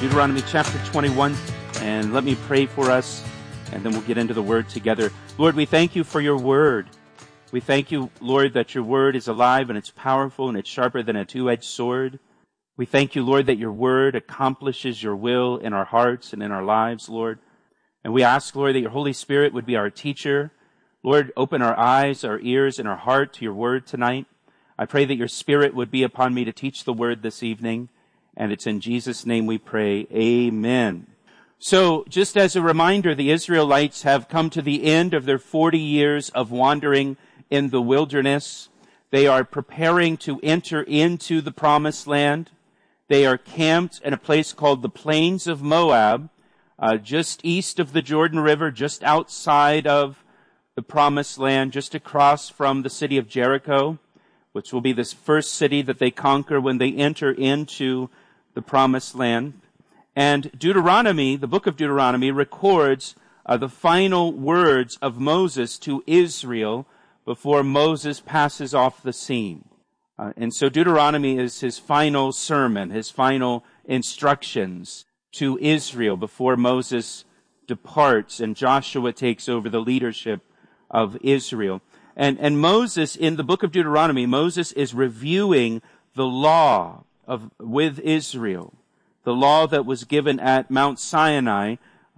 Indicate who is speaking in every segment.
Speaker 1: Deuteronomy chapter 21, and let me pray for us, and then we'll get into the Word together. Lord, we thank you for your Word. We thank you, Lord, that your Word is alive and it's powerful and it's sharper than a two-edged sword. We thank you, Lord, that your Word accomplishes your will in our hearts and in our lives, Lord. And we ask, Lord, that your Holy Spirit would be our teacher. Lord, open our eyes, our ears, and our heart to your Word tonight. I pray that your Spirit would be upon me to teach the Word this evening. And it's in Jesus' name we pray. Amen. So, just as a reminder, the Israelites have come to the end of their 40 years of wandering in the wilderness. They are preparing to enter into the promised land. They are camped in a place called the Plains of Moab, just east of the Jordan River, just outside of the promised land, just across from the city of Jericho, which will be this first city that they conquer when they enter into the promised land. And Deuteronomy, the book of Deuteronomy, records the final words of Moses to Israel before Moses passes off the scene. And so Deuteronomy is his final sermon, his final instructions to Israel before Moses departs and Joshua takes over the leadership of Israel. And Moses, in the book of Deuteronomy, Moses is reviewing the law with Israel, the law that was given at Mount Sinai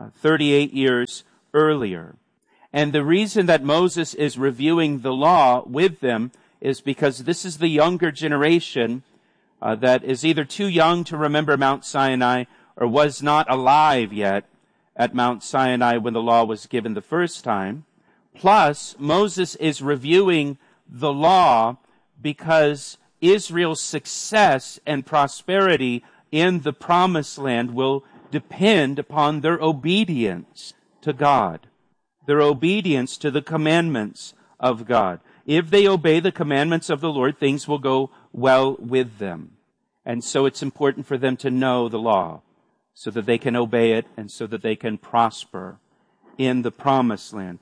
Speaker 1: 38 years earlier. And the reason that Moses is reviewing the law with them is because this is the younger generation that is either too young to remember Mount Sinai or was not alive yet at Mount Sinai when the law was given the first time. Plus, Moses is reviewing the law because Israel's success and prosperity in the promised land will depend upon their obedience to God, their obedience to the commandments of God. If they obey the commandments of the Lord, things will go well with them. And so it's important for them to know the law so that they can obey it and so that they can prosper in the promised land.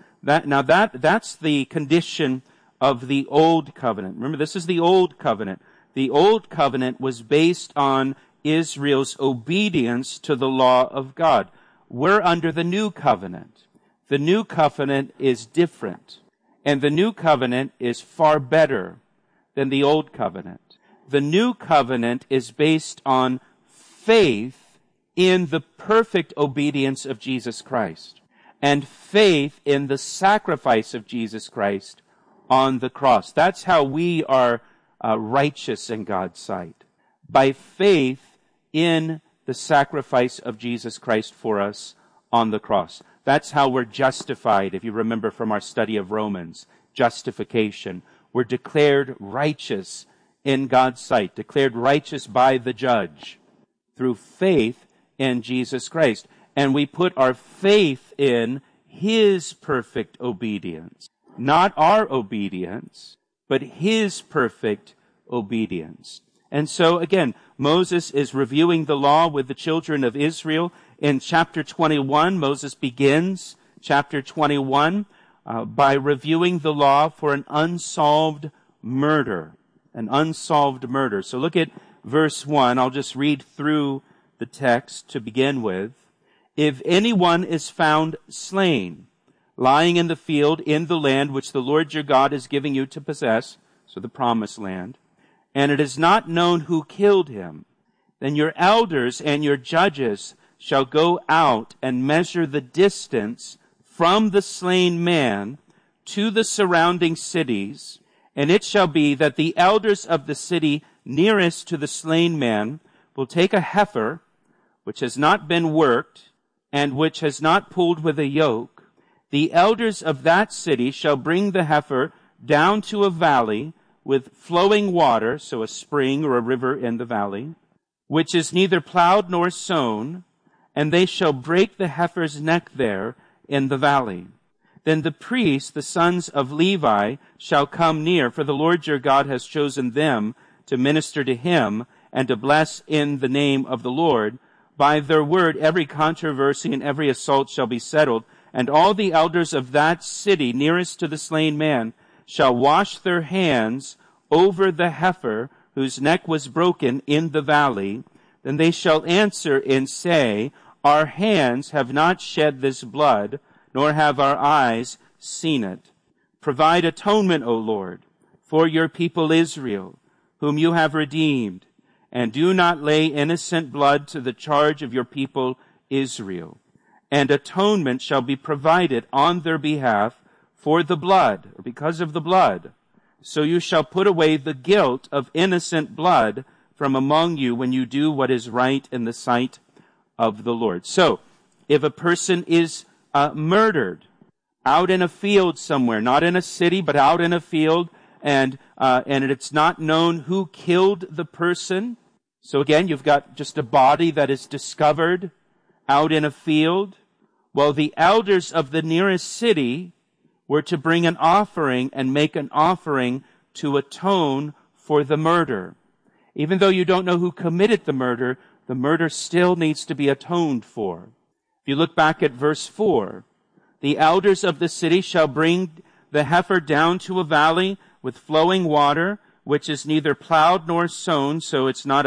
Speaker 1: That's the condition of the Old Covenant. Remember, this is the Old Covenant. The Old Covenant was based on Israel's obedience to the law of God. We're under the New Covenant. The New Covenant is different. And the New Covenant is far better than the Old Covenant. The New Covenant is based on faith in the perfect obedience of Jesus Christ and faith in the sacrifice of Jesus Christ on the cross. That's how we are righteous in God's sight. By faith in the sacrifice of Jesus Christ for us on the cross. That's how we're justified, if you remember from our study of Romans. Justification. We're declared righteous in God's sight, declared righteous by the judge through faith in Jesus Christ. And we put our faith in his perfect obedience. Not our obedience, but his perfect obedience. And so, again, Moses is reviewing the law with the children of Israel. In chapter 21, Moses begins chapter 21 by reviewing the law for an unsolved murder. An unsolved murder. So look at verse 1. I'll just read through the text to begin with. If anyone is found slain, lying in the field in the land which the Lord your God is giving you to possess, so the promised land, and it is not known who killed him, then your elders and your judges shall go out and measure the distance from the slain man to the surrounding cities, and it shall be that the elders of the city nearest to the slain man will take a heifer, which has not been worked, and which has not pulled with a yoke. The elders of that city shall bring the heifer down to a valley with flowing water, so a spring or a river in the valley, which is neither plowed nor sown, and they shall break the heifer's neck there in the valley. Then the priests, the sons of Levi, shall come near, for the Lord your God has chosen them to minister to him and to bless in the name of the Lord. By their word every controversy and every assault shall be settled, and all the elders of that city nearest to the slain man shall wash their hands over the heifer whose neck was broken in the valley, then they shall answer and say, Our hands have not shed this blood, nor have our eyes seen it. Provide atonement, O Lord, for your people Israel, whom you have redeemed, and do not lay innocent blood to the charge of your people Israel. And atonement shall be provided on their behalf for the blood, or because of the blood. So you shall put away the guilt of innocent blood from among you when you do what is right in the sight of the Lord. So, if a person is murdered out in a field somewhere, not in a city, but out in a field, and it's not known who killed the person. So again, you've got just a body that is discovered out in a field. Well, the elders of the nearest city were to bring an offering and make an offering to atone for the murder. Even though you don't know who committed the murder still needs to be atoned for. If you look back at verse 4, the elders of the city shall bring the heifer down to a valley with flowing water, which is neither plowed nor sown, so it's not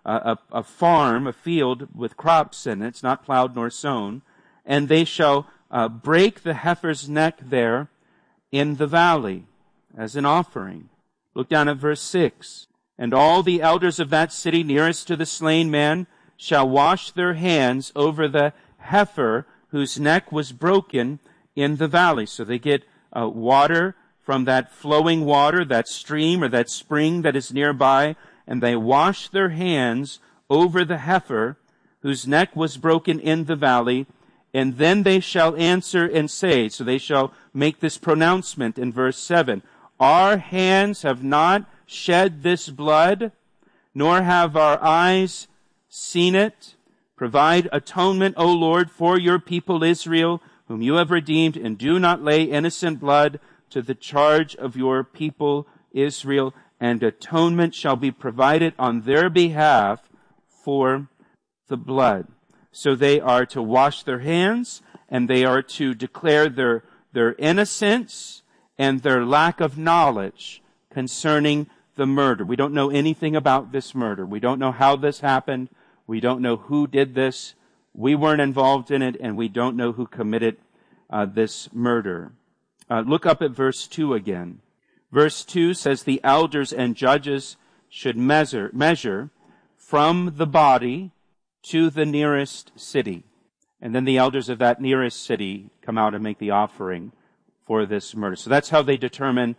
Speaker 1: a farm, a field with crops in it. It's not plowed nor sown. And they shall break the heifer's neck there in the valley as an offering. Look down at verse 6. And all the elders of that city nearest to the slain man shall wash their hands over the heifer whose neck was broken in the valley. So they get water from that flowing water, that stream or that spring that is nearby, and they wash their hands over the heifer whose neck was broken in the valley, and then they shall answer and say, so they shall make this pronouncement in verse 7, Our hands have not shed this blood, nor have our eyes seen it. Provide atonement, O Lord, for your people Israel, whom you have redeemed, and do not lay innocent blood to the charge of your people Israel, and atonement shall be provided on their behalf for the blood. So they are to wash their hands, and they are to declare their innocence and their lack of knowledge concerning the murder. We don't know anything about this murder. We don't know how this happened. We don't know who did this. We weren't involved in it, and we don't know who committed this murder. Look up at verse 2 again. Verse 2 says the elders and judges should measure from the body to the nearest city. And then the elders of that nearest city come out and make the offering for this murder. So that's how they determine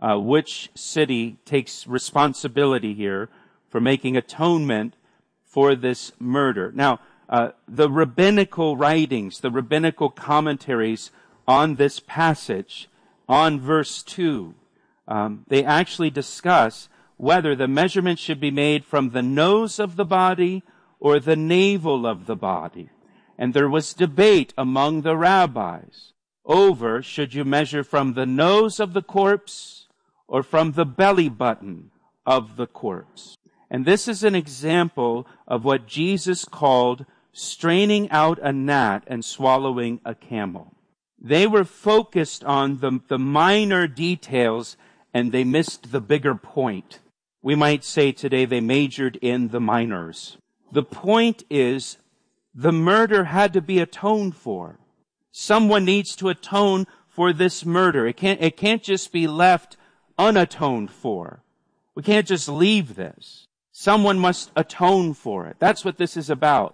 Speaker 1: which city takes responsibility here for making atonement for this murder. Now, the rabbinical writings, the rabbinical commentaries on this passage, on verse 2, they actually discuss whether the measurement should be made from the nose of the body or the navel of the body. And there was debate among the rabbis over should you measure from the nose of the corpse or from the belly button of the corpse. And this is an example of what Jesus called straining out a gnat and swallowing a camel. They were focused on the minor details and they missed the bigger point. We might say today they majored in the minors. The point is the murder had to be atoned for. Someone needs to atone for this murder. It can't just be left unatoned for. We can't just leave this. Someone must atone for it. That's what this is about.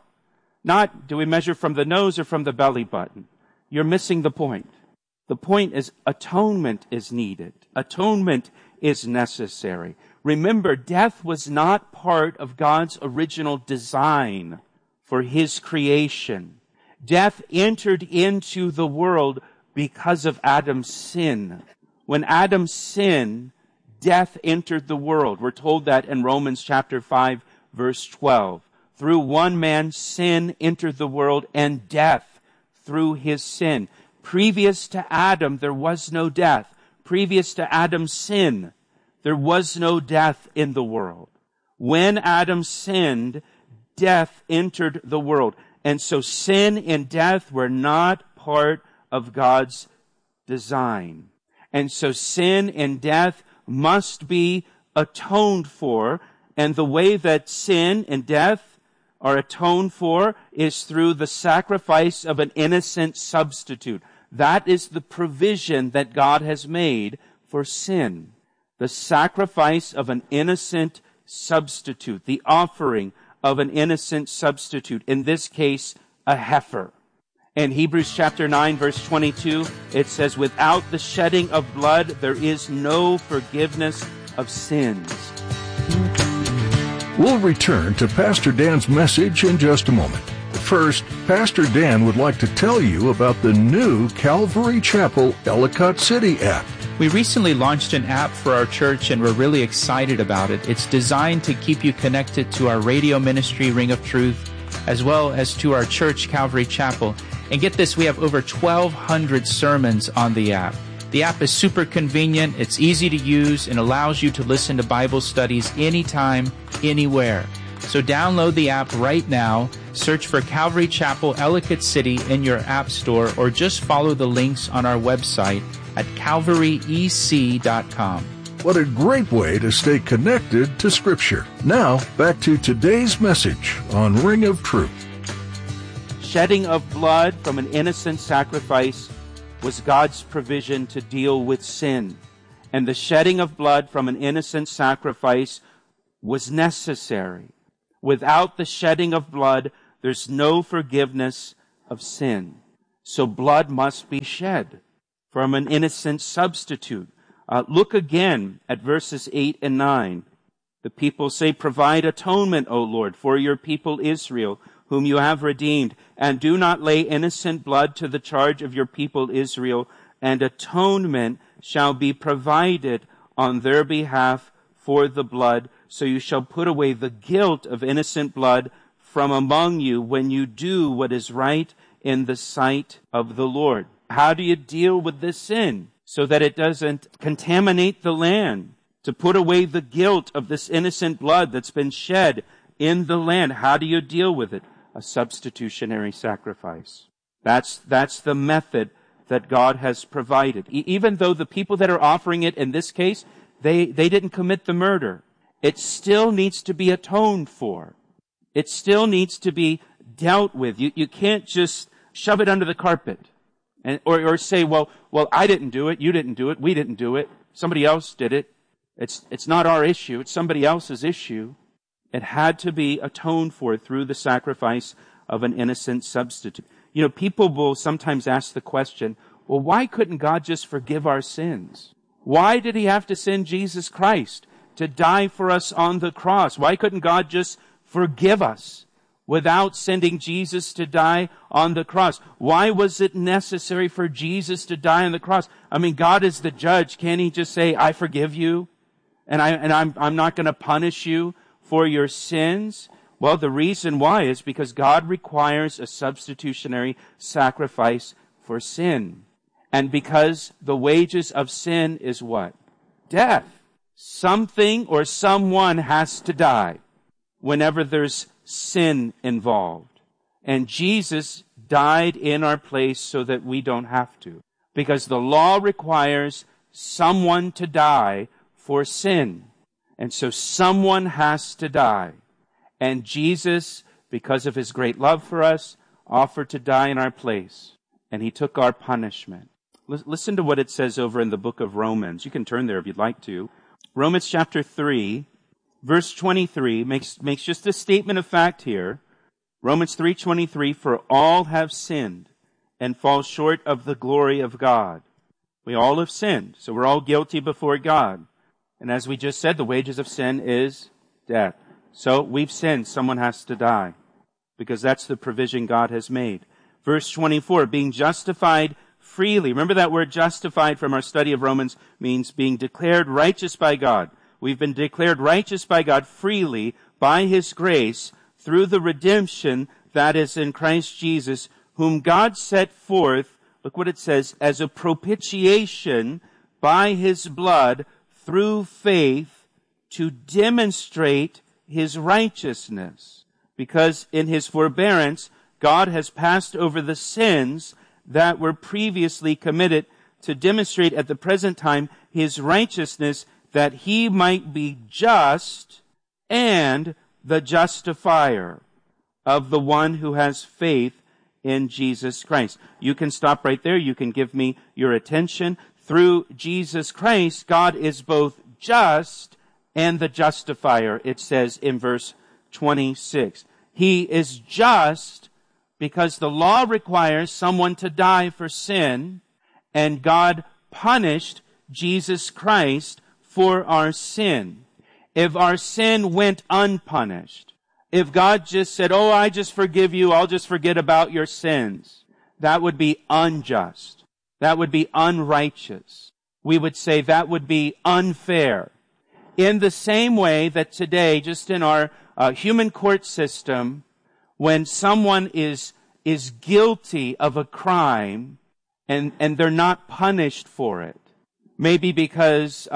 Speaker 1: Not do we measure from the nose or from the belly button. You're missing the point. The point is atonement is needed. Atonement is necessary. Remember, death was not part of God's original design for His creation. Death entered into the world because of Adam's sin. When Adam sinned, death entered the world. We're told that in Romans chapter 5, verse 12. Through one man, sin entered the world, and death through his sin. Previous to Adam, there was no death. Previous to Adam's sin, there was no death in the world. When Adam sinned, death entered the world. And so sin and death were not part of God's design. And so sin and death must be atoned for. And the way that sin and death are atoned for is through the sacrifice of an innocent substitute. That is the provision that God has made for sin. The sacrifice of an innocent substitute, the offering of an innocent substitute, in this case, a heifer. In Hebrews chapter 9, verse 22, it says, without the shedding of blood, there is no forgiveness of sins.
Speaker 2: We'll return to Pastor Dan's message in just a moment. First, Pastor Dan would like to tell you about the new Calvary Chapel Ellicott City app.
Speaker 3: We recently launched an app for our church and we're really excited about it. It's designed to keep you connected to our radio ministry, Ring of Truth, as well as to our church, Calvary Chapel. And get this, we have over 1,200 sermons on the app. The app is super convenient, it's easy to use, and allows you to listen to Bible studies anytime, anywhere. So download the app right now, search for Calvary Chapel Ellicott City in your app store, or just follow the links on our website at calvaryec.com.
Speaker 2: What a great way to stay connected to Scripture. Now, back to today's message on Ring of Truth.
Speaker 1: Shedding of blood from an innocent sacrifice was God's provision to deal with sin. And the shedding of blood from an innocent sacrifice was necessary. Without the shedding of blood, there's no forgiveness of sin. So blood must be shed from an innocent substitute. Look again at verses 8 and 9. The people say, provide atonement, O Lord, for your people Israel, whom you have redeemed, and do not lay innocent blood to the charge of your people Israel, and atonement shall be provided on their behalf for the blood. So you shall put away the guilt of innocent blood from among you when you do what is right in the sight of the Lord. How do you deal with this sin so that it doesn't contaminate the land? To put away the guilt of this innocent blood that's been shed in the land. How do you deal with it? A substitutionary sacrifice. That's the method that God has provided. Even though the people that are offering it in this case, they didn't commit the murder, it still needs to be atoned for. It still needs to be dealt with. You can't just shove it under the carpet or say, well, I didn't do it, you didn't do it, we didn't do it, somebody else did it. It's not our issue, it's somebody else's issue. It had to be atoned for through the sacrifice of an innocent substitute. You know, people will sometimes ask the question, well, why couldn't God just forgive our sins? Why did he have to send Jesus Christ to die for us on the cross? Why couldn't God just forgive us without sending Jesus to die on the cross? Why was it necessary for Jesus to die on the cross? I mean, God is the judge. Can't he just say, I forgive you, and I'm not going to punish you for your sins? Well, the reason why is because God requires a substitutionary sacrifice for sin. And because the wages of sin is what? Death. Something or someone has to die whenever there's sin involved. And Jesus died in our place so that we don't have to. Because the law requires someone to die for sin. And so someone has to die. And Jesus, because of his great love for us, offered to die in our place. And he took our punishment. Listen to what it says over in the book of Romans. You can turn there if you'd like to. Romans chapter 3, verse 23 makes just a statement of fact here. Romans 3:23, for all have sinned and fall short of the glory of God. We all have sinned, so we're all guilty before God. And as we just said, the wages of sin is death. So we've sinned, someone has to die, because that's the provision God has made. Verse 24, being justified freely. Remember that word justified from our study of Romans means being declared righteous by God. We've been declared righteous by God freely by his grace through the redemption that is in Christ Jesus, whom God set forth, look what it says, as a propitiation by his blood through faith to demonstrate his righteousness. Because in his forbearance, God has passed over the sins that were previously committed to demonstrate at the present time his righteousness, that he might be just and the justifier of the one who has faith in Jesus Christ. You can stop right there. You can give me your attention. Through Jesus Christ, God is both just and the justifier, it says in verse 26. He is just because the law requires someone to die for sin, and God punished Jesus Christ for our sin. If our sin went unpunished, if God just said, oh, I just forgive you, I'll just forget about your sins, that would be unjust. That would be unrighteous. We would say that would be unfair. In the same way that today, just in our human court system, when someone is guilty of a crime and they're not punished for it, maybe because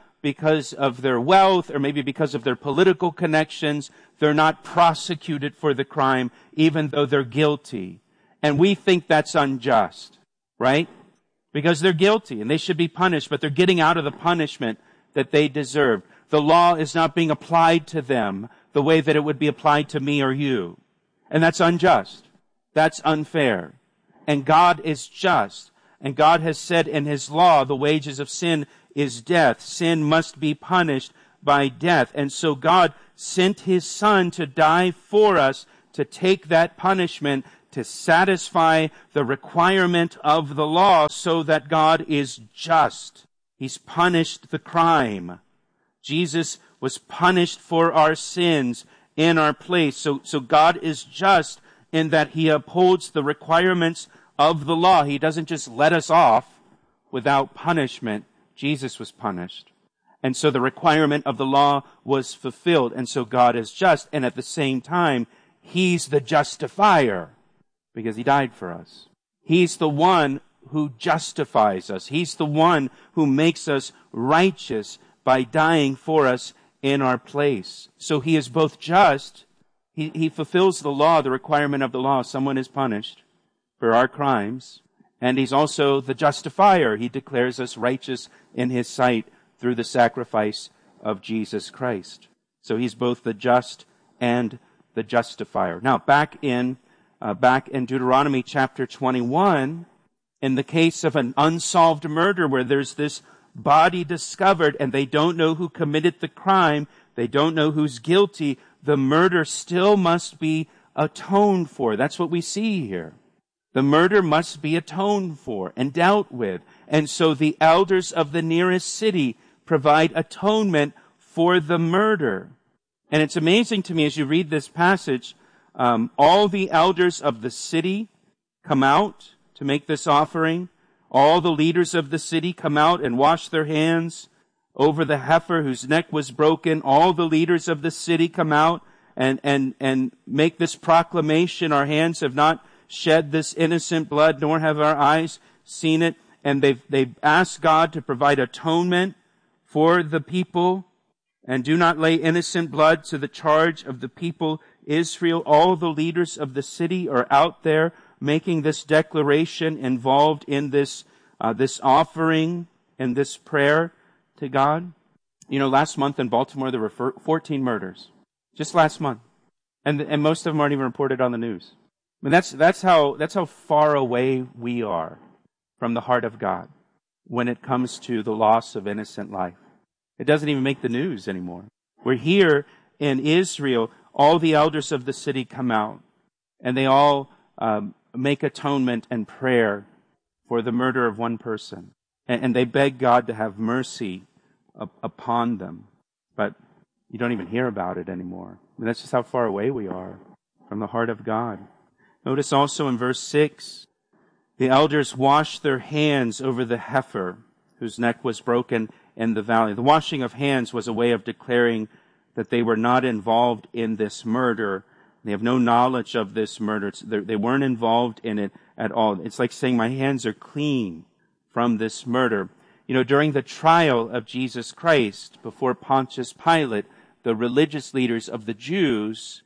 Speaker 1: of their wealth or maybe because of their political connections, they're not prosecuted for the crime even though they're guilty. And we think that's unjust, right? Because they're guilty and they should be punished, but they're getting out of the punishment that they deserve. The law is not being applied to them the way that it would be applied to me or you. And that's unjust. That's unfair. And God is just. And God has said in His law, the wages of sin is death. Sin must be punished by death. And so God sent His Son to die for us, to take that punishment, to satisfy the requirement of the law so that God is just. He's punished the crime. Jesus was punished for our sins in our place. So God is just in that He upholds the requirements of the law. He doesn't just let us off without punishment. Jesus was punished. And so the requirement of the law was fulfilled. And so God is just. And at the same time, He's the justifier because He died for us. He's the one who justifies us. He's the one who makes us righteous by dying for us in our place. So He is both just. He fulfills the law, the requirement of the law. Someone is punished for our crimes. And He's also the justifier. He declares us righteous in His sight through the sacrifice of Jesus Christ. So He's both the just and the justifier. Now, back in Deuteronomy chapter 21, in the case of an unsolved murder where there's this body discovered and they don't know who committed the crime, they don't know who's guilty, the murder still must be atoned for. That's what we see here. The murder must be atoned for and dealt with. And so the elders of the nearest city provide atonement for the murder. And it's amazing to me as you read this passage, all the elders of the city come out to make this offering. All the leaders of the city come out and wash their hands over the heifer whose neck was broken. All the leaders of the city come out and make this proclamation. Our hands have not shed this innocent blood, nor have our eyes seen it. And they've asked God to provide atonement for the people. And do not lay innocent blood to the charge of the people Israel. All the leaders of the city are out there making this declaration, involved in this offering and this prayer to God. You know, last month in Baltimore there were 14 murders. Just last month. And most of them aren't even reported on the news. I mean, that's how far away we are from the heart of God when it comes to the loss of innocent life. It doesn't even make the news anymore. We're here in Israel. All the elders of the city come out and they all make atonement and prayer for the murder of one person. And they beg God to have mercy upon them. But you don't even hear about it anymore. And that's just how far away we are from the heart of God. Notice also in verse 6, the elders washed their hands over the heifer whose neck was broken in the valley. The washing of hands was a way of declaring that they were not involved in this murder. They have no knowledge of this murder. They weren't involved in it at all. It's like saying, my hands are clean from this murder. You know, during the trial of Jesus Christ before Pontius Pilate, the religious leaders of the Jews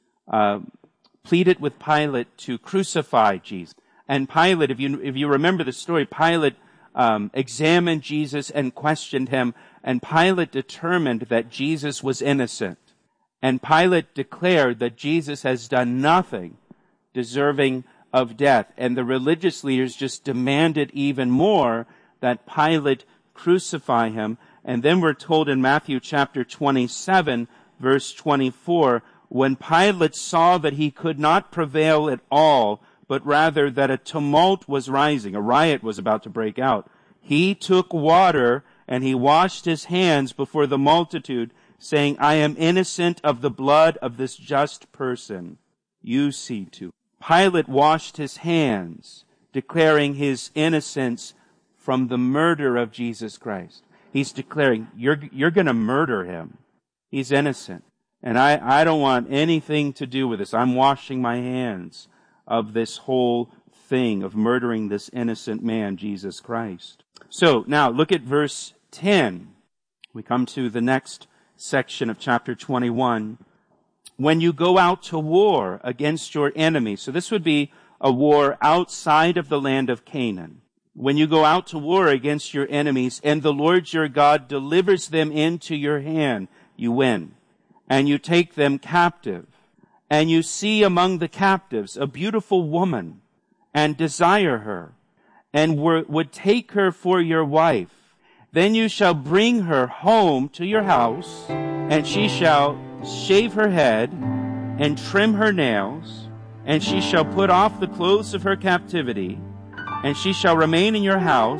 Speaker 1: pleaded with Pilate to crucify Jesus. And Pilate, if you remember the story, Pilate examined Jesus and questioned him, and Pilate determined that Jesus was innocent. And Pilate declared that Jesus has done nothing deserving of death. And the religious leaders just demanded even more that Pilate crucify him. And then we're told in Matthew chapter 27, verse 24, when Pilate saw that he could not prevail at all, but rather that a tumult was rising, a riot was about to break out, he took water and he washed his hands before the multitude, saying, I am innocent of the blood of this just person. You see to. Pilate washed his hands, declaring his innocence from the murder of Jesus Christ. He's declaring, you're going to murder him. He's innocent. And I don't want anything to do with this. I'm washing my hands of this whole thing of murdering this innocent man, Jesus Christ. So now look at verse 10. We come to the next section of chapter 21. When you go out to war against your enemy, so this would be a war outside of the land of Canaan. When you go out to war against your enemies and the Lord your God delivers them into your hand, you win. And you take them captive. And you see among the captives a beautiful woman and desire her and would take her for your wife. Then you shall bring her home to your house, and she shall shave her head and trim her nails, and she shall put off the clothes of her captivity, and she shall remain in your house.